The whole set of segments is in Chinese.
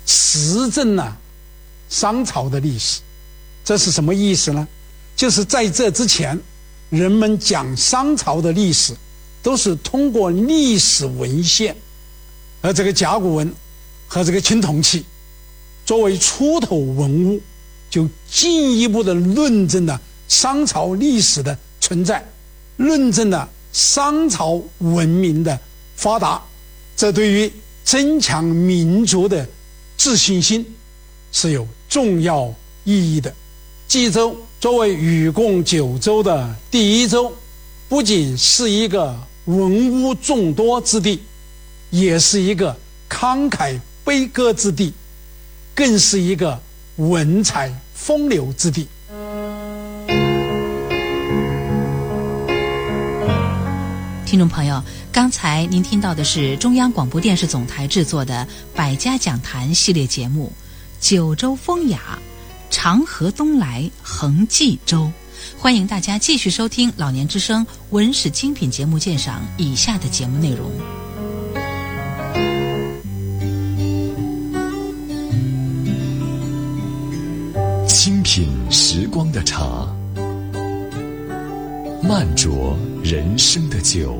实证了商朝的历史。这是什么意思呢？就是在这之前，人们讲商朝的历史都是通过历史文献和这个甲骨文和这个青铜器作为出土文物，就进一步的论证了商朝历史的存在，论证了商朝文明的发达。这对于增强民族的自信心是有重要意义的。冀州作为禹贡九州的第一州，不仅是一个文物众多之地，也是一个慷慨悲歌之地，更是一个文采风流之地。 听众朋友，刚才您听到的是中央广播电视总台制作的百家讲坛系列节目《九州风雅，长河东来横冀州》，欢迎大家继续收听老年之声文史精品节目鉴赏以下的节目内容。 清品时光的茶，慢酌人生的酒，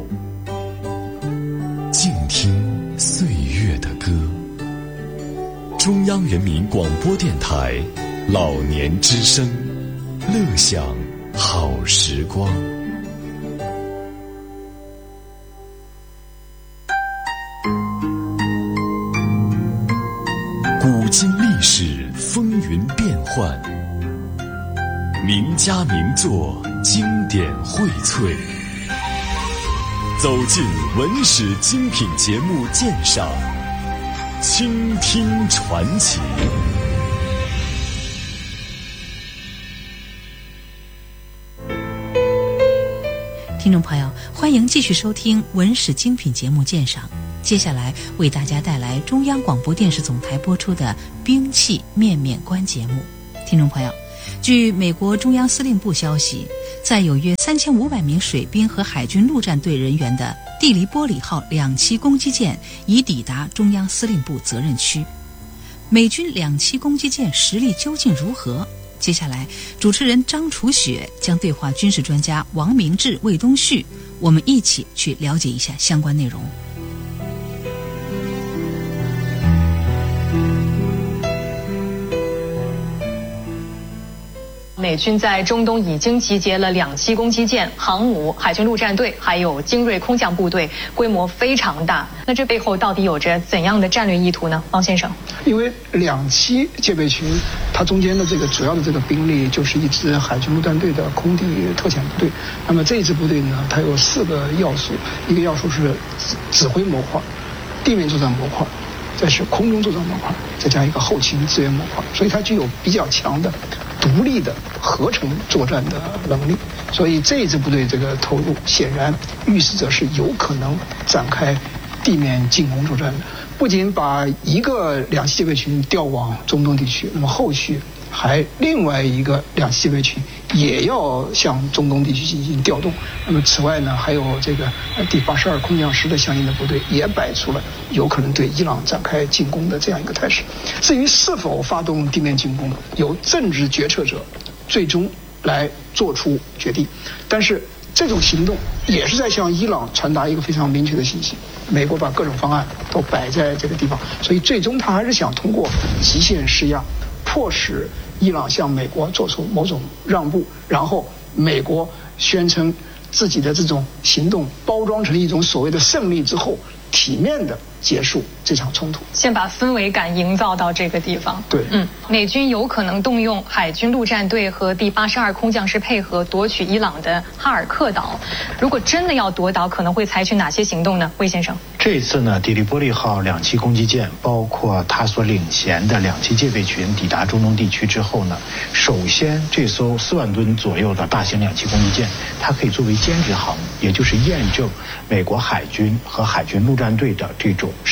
静听岁月的歌。中央人民广播电台老年之声，乐享好时光。古今历史风云变幻，名家名作经典荟萃，走进文史精品节目鉴赏，倾听传奇。 听众朋友，欢迎继续收听文史精品节目鉴赏。接下来为大家带来中央广播电视总台播出的兵器面面观节目。听众朋友，据美国中央司令部消息，在有约3500名水兵和海军陆战队人员的蒂利波里号2栖攻击舰已抵达中央司令部责任区。美军2栖攻击舰实力究竟如何？接下来，主持人张楚雪将对话军事专家王明志、魏东旭，我们一起去了解一下相关内容。 美军在中东已经集结了2栖攻击舰、航母、海军陆战队，还有精锐空降部队，规模非常大。那这背后到底有着怎样的战略意图呢？王先生， 因为2栖戒备群，它中间的这个主要的这个兵力就是一支海军陆战队的空地特遣部队。那么这一支部队呢，它有4个要素，一个要素是指挥模块、地面作战模块，再是空中作战模块，再加一个后勤支援模块，所以它具有比较强的独立的合成作战的能力。所以这支部队这个投入，显然预示着是有可能展开地面进攻作战的。不仅把一个2栖戒备群调往中东地区，那么后续还另外一个2栖戒备群也要向中东地区进行调动。那么此外呢，还有这个第82空降师的相应的部队也摆出了有可能对伊朗展开进攻的这样一个态势。至于是否发动地面进攻，由政治决策者最终来做出决定。但是这种行动也是在向伊朗传达一个非常明确的信息，美国把各种方案都摆在这个地方，所以最终他还是想通过极限施压，迫使伊朗向美国做出某种让步，然后美国宣称自己的这种行动包装成一种所谓的胜利之后，体面的结束这场冲突， 先把氛围感营造到这个地方。 对， 美军有可能动用海军陆战队和第82空降师配合夺取伊朗的哈尔克岛。如果真的要夺岛，可能会采取哪些行动呢？魏先生， 这一次呢，蒂利波利号2栖攻击舰，包括他所领衔的2栖戒备群抵达中东地区之后呢，首先这艘4万吨左右的大型2栖攻击舰，它可以作为兼职航母，也就是验证美国海军和海军陆战队的这种闪电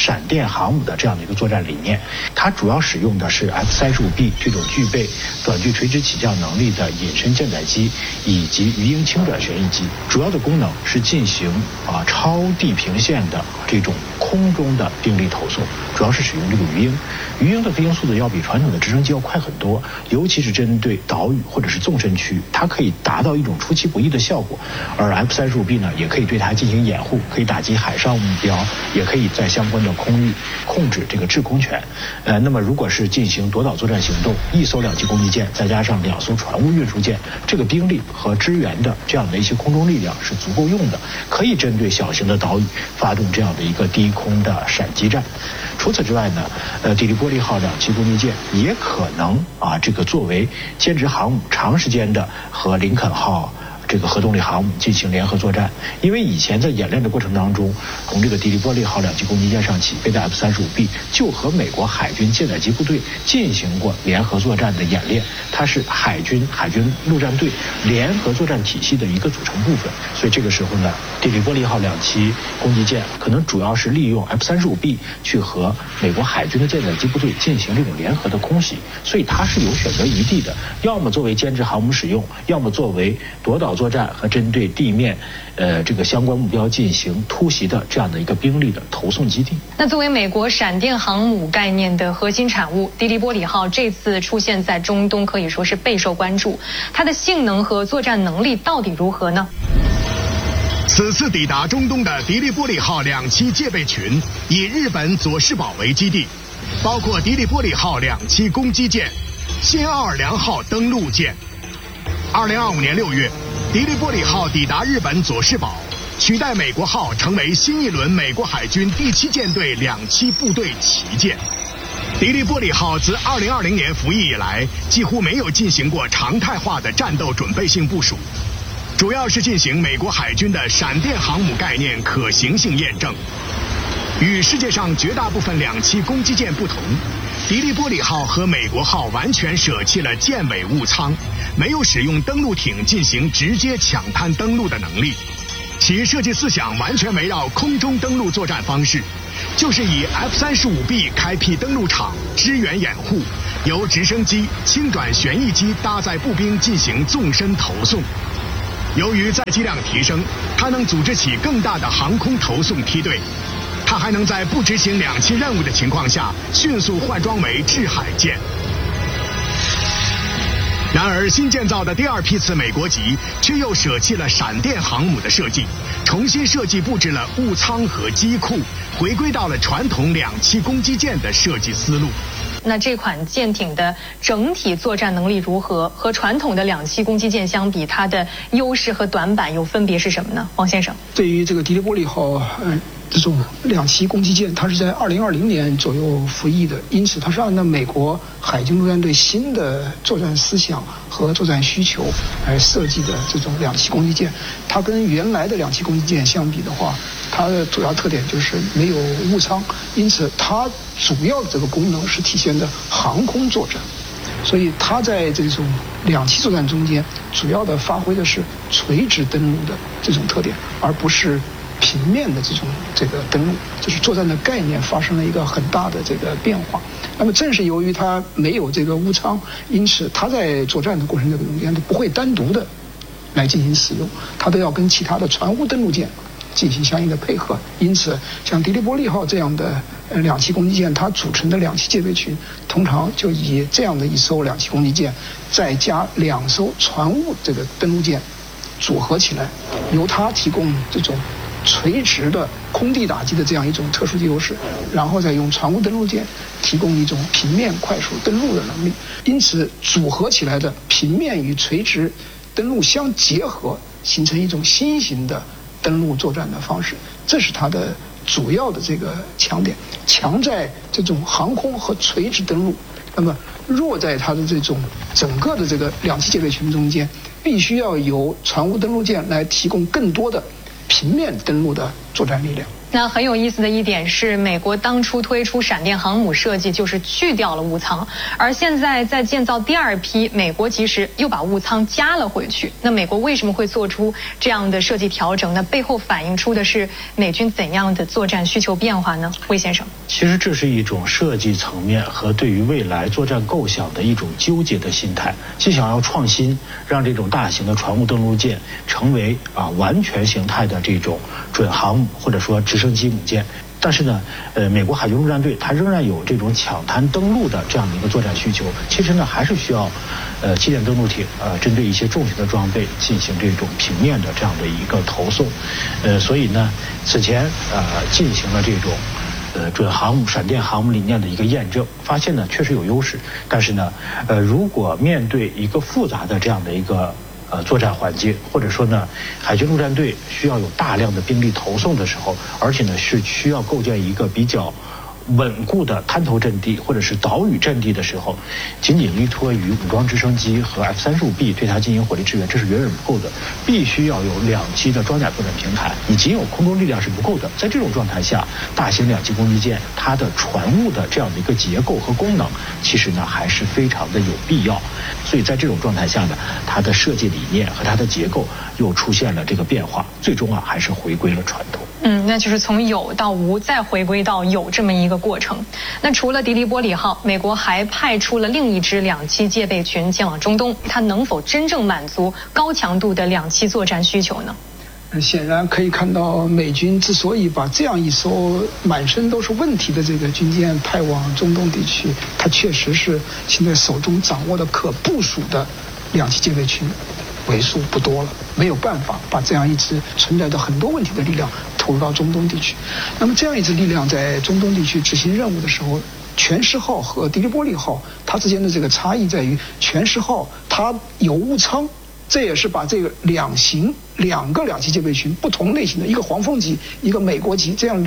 面航母的这样的一个作战理念。它主要使用的是 F-35B 这种具备短距垂直起降能力的隐身舰载机以及鱼鹰轻转旋翼机，主要的功能是进行超地平线的这种空中的兵力投送，主要是使用这个鱼鹰。鱼鹰的飞行速度要比传统的直升机要快很多，尤其是针对岛屿或者是纵深区，它可以达到一种出其不意的效果。而 F-35B 呢，也可以对它进行掩护，可以打击海上目标，也可以在相关的空域控制这个制空权。那么如果是进行夺岛作战行动，一艘2级攻击舰再加上2艘船坞运输舰，这个兵力和支援的这样的一些空中力量是足够用的，可以针对小型的岛屿发动这样的一个低空的闪击战。除此之外呢，底利波利号2栖攻击舰也可能这个作为兼职航母，长时间的和林肯号这个核动力航母进行联合作战。因为以前在演练的过程当中，从这个底利波利号2栖攻击舰上起飞的 F-35B 就和美国海军舰载机部队进行过联合作战的演练，它是海军陆战队联合作战体系的一个组成部分。所以这个时候呢，底利波利号2栖攻击舰可能主要是利用 F-35B 去和美国海军的舰载机部队进行这种联合的空袭，所以它是有选择余地的，要么作为兼职航母使用，要么作为夺岛作战和针对地面这个相关目标进行突袭的这样的一个兵力的投送基地。 那作为美国闪电航母概念的核心产物，底利波利号这次出现在中东可以说是备受关注，它的性能和作战能力到底如何呢？ 此次抵达中东的底利波利号2栖戒备群以日本佐世保为基地，包括底利波利号2栖攻击舰、新奥尔良号登陆舰。2025年6月，底利波利号抵达日本佐世保，取代美国号成为新一轮美国海军第7舰队2栖部队旗舰。底利波利号自2020年服役以来，几乎没有进行过常态化的战斗准备性部署，主要是进行美国海军的闪电航母概念可行性验证。与世界上绝大部分2栖攻击舰不同，底利波利号和美国号完全舍弃了舰尾误舱，没有使用登陆艇进行直接抢滩登陆的能力，其设计思想完全围绕空中登陆作战方式，就是以 F-35B 开辟登陆场支援掩护，由直升机、轻转旋翼机搭载步兵进行纵深投送。由于载机量提升，它能组织起更大的航空投送梯队，它还能在不执行2栖任务的情况下迅速换装为制海舰。然而新建造的第2批次美国级却又舍弃了闪电航母的设计，重新设计布置了误舱和机库，回归到了传统2栖攻击舰的设计思路。 那这款舰艇的整体作战能力如何？和传统的2栖攻击舰相比，它的优势和短板又分别是什么呢？王先生， 对于这个底利波利号这种2栖攻击舰，它是在2020年左右服役的，因此它是按照美国海军陆战队新的作战思想和作战需求来设计的这种2栖攻击舰。它跟原来的2栖攻击舰相比的话，它的主要特点就是没有误舱，因此它主要的这个功能是体现的航空作战。所以它在这种2栖作战中间，主要的发挥的是垂直登陆的这种特点，而不是平面的这个登陆，就是作战的概念发生了一个很大的这个变化。那么正是由于它没有这个误舱，因此它在作战的过程中间，它不会单独的来进行使用，它都要跟其他的船坞登陆舰进行相应的配合。因此像底利波利号这样的2栖攻击舰，它组成的2栖戒备群通常就以这样的一艘2栖攻击舰再加2艘船坞这个登陆舰组合起来，由它提供这种垂直的空地打击的这样一种特殊优势，然后再用船坞登陆舰提供一种平面快速登陆的能力。因此组合起来的平面与垂直登陆相结合，形成一种新型的登陆作战的方式，这是它的主要的这个强点，强在这种航空和垂直登陆，那么弱在它的这种整个的这个2栖戒备群中间，必须要由船坞登陆舰来提供更多的平面登陆的作战力量。 那很有意思的一点是，美国当初推出闪电航母设计就是去掉了误舱，而现在在建造第二批，美国其实又把误舱加了回去。那美国为什么会做出这样的设计调整呢？背后反映出的是美军怎样的作战需求变化呢？魏先生， 其实这是一种设计层面和对于未来作战构想的一种纠结的心态，既想要创新，让这种大型的船坞登陆舰成为完全形态的这种准航母或者说直升机母舰。但是呢，美国海军陆战队它仍然有这种抢滩登陆的这样的一个作战需求。其实呢，还是需要气垫登陆艇针对一些重型的装备进行这种平面的这样的一个投送。所以呢，此前进行了这种准航母、闪电航母理念的一个验证，发现呢确实有优势。但是呢，如果面对一个复杂的这样的一个作战环境，或者说呢，海军陆战队需要有大量的兵力投送的时候，而且呢是需要构建一个比较稳固的滩头阵地或者是岛屿阵地的时候，仅仅依托于武装直升机和 F-35B 对它进行火力支援，这是远远不够的，必须要有2栖的装甲作战平台，你仅有空中力量是不够的。在这种状态下，大型2栖攻击舰它的船坞的这样的一个结构和功能，其实呢还是非常的有必要。所以在这种状态下呢，它的设计理念和它的结构又出现了这个变化，最终还是回归了传统。 那就是从有到无，再回归到有这么一个过程。那除了迪利波里号，美国还派出了另一支2栖戒备群前往中东，它能否真正满足高强度的2栖作战需求呢？ 显然可以看到，美军之所以把这样一艘满身都是问题的这个军舰派往中东地区，它确实是现在手中掌握的可部署的2栖戒备群为数不多了，没有办法把这样一支存在着很多问题的力量投入到中东地区。那么这样一支力量在中东地区执行任务的时候，全狮号和迪利波利号它之间的这个差异在于，全狮号它有误舱，这也是把这个2个2栖戒备群不同类型的，一个黄蜂级一个美国级，这样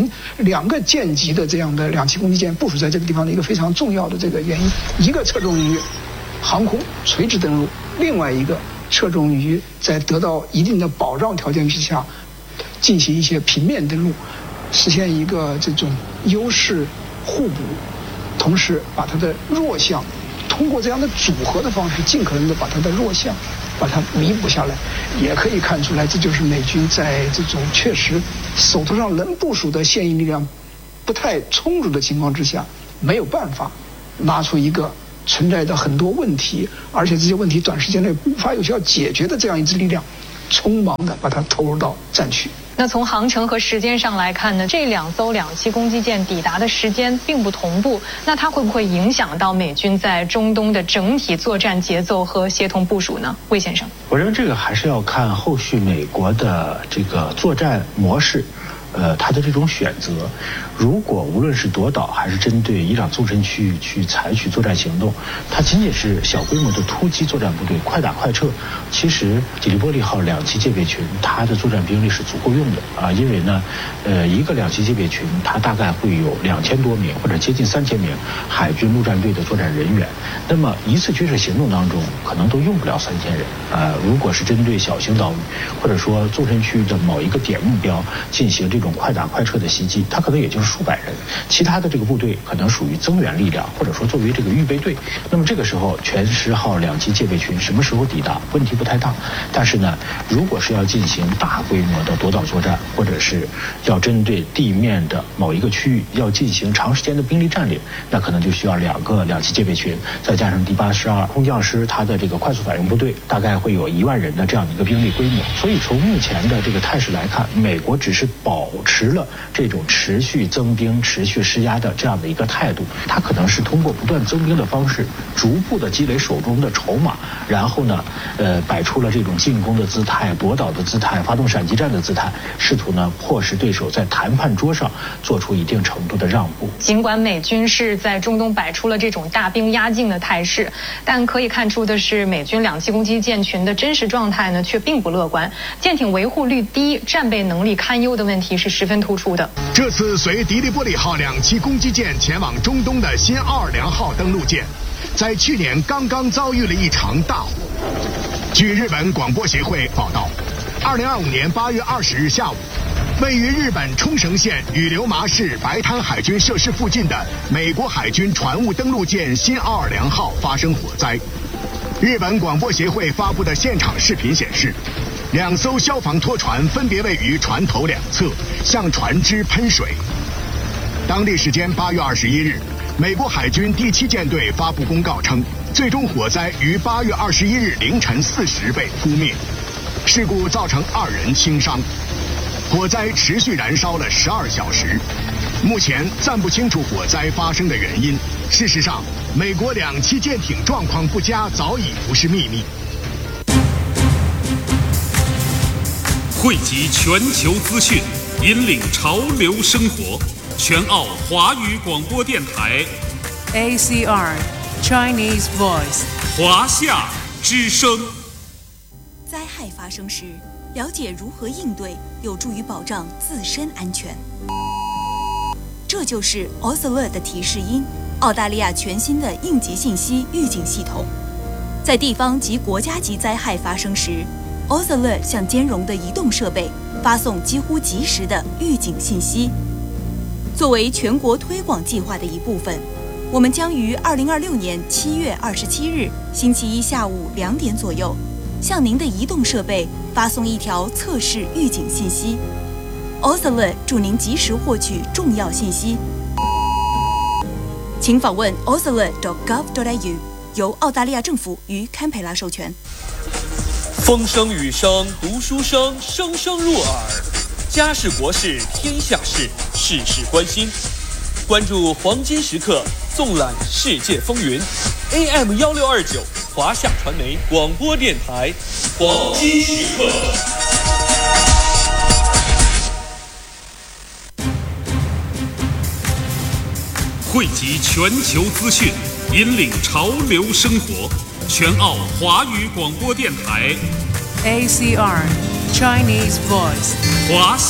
2个舰级的这样的2栖攻击舰部署在这个地方的一个非常重要的这个原因。一个侧重于航空垂直登陆，另外一个侧重于在得到一定的保障条件之下进行一些平面登陆，实现一个这种优势互补，同时把它的弱项通过这样的组合的方式尽可能的把它的弱项把它弥补下来。也可以看出来，这就是美军在这种确实手头上能部署的现役力量不太充足的情况之下，没有办法拿出一个存在着很多问题，而且这些问题短时间内无法有效解决的这样一支力量，匆忙的把它投入到战区。 那从航程和时间上来看呢，这2艘2栖攻击舰抵达的时间并不同步，那它会不会影响到美军在中东的整体作战节奏和协同部署呢？魏先生， 我认为这个还是要看后续美国的这个作战模式。它的这种选择，如果无论是夺岛还是针对伊朗纵深区域去采取作战行动，它仅仅是小规模的突击作战部队，快打快撤，其实迪利波利号2栖戒备群它的作战兵力是足够用的因为呢，一个2栖戒备群它大概会有2000多名或者接近3000名海军陆战队的作战人员，那么一次军事行动当中可能都用不了3000人如果是针对小型岛屿或者说纵深区域的某一个点目标进行这种快打快撤的袭击，它可能也就是数百人，其他的这个部队可能属于增援力量，或者说作为这个预备队。那么这个时候全狮号2栖戒备群什么时候抵达问题不太大，但是呢，如果是要进行大规模的夺岛作战，或者是要针对地面的某一个区域要进行长时间的兵力占领，那可能就需要2个2栖戒备群，再加上第82空降师它的这个快速反应部队，大概会有1万人的这样的一个兵力规模。所以从目前的这个态势来看，美国只是保持了这种持续增兵、持续施压的这样的一个态度，它可能是通过不断增兵的方式，逐步的积累手中的筹码，然后呢，摆出了这种进攻的姿态、夺岛的姿态、发动闪击战的姿态，试图呢迫使对手在谈判桌上做出一定程度的让步。 尽管美军是在中东摆出了这种大兵压境的态势，但可以看出的是，美军2栖攻击舰群的真实状态呢却并不乐观，舰艇维护率低、战备能力堪忧的问题是十分突出的。 这次随迪利波里号2栖攻击舰前往中东的新奥尔良号登陆舰，在去年刚刚遭遇了一场大火。据日本广播协会报道，2025年8月20日下午， 位于日本冲绳县羽流麻市白滩海军设施附近的美国海军船坞登陆舰新奥尔良号发生火灾。日本广播协会发布的现场视频显示，2艘消防拖船分别位于船头两侧，向船只喷水。当地时间8月21日，美国海军第7舰队发布公告称，最终火灾于8月21日凌晨4时被扑灭。事故造成2人轻伤，火灾持续燃烧了12小时。目前暂不清楚火灾发生的原因。事实上，美国2栖舰艇状况不佳早已不是秘密。 汇集全球资讯，引领潮流生活。全澳华语广播电台 ACR Chinese Voice 华夏之声。 灾害发生时，了解如何应对，有助于保障自身安全。这就是 OSALERT 的提示音，澳大利亚全新的应急信息预警系统。在地方及国家级灾害发生时， OSALERT 向兼容的移动设备发送几乎即时的预警信息。作为全国推广计划的一部分，我们将于2026年7月27日星期一下午2点左右，向您的移动设备发送一条测试预警信息。OSALERT 助您及时获取重要信息。请访问 osalert.gov.au， 由澳大利亚政府与堪培拉授权。 风声雨声读书声，声声入耳。家事国事天下事，事事关心。关注黄金时刻，纵览世界风云。AM1629华夏传媒广播电台，黄金时刻。 汇集全球资讯，引领潮流生活。全澳华语广播电台 ACR Chinese Voice 华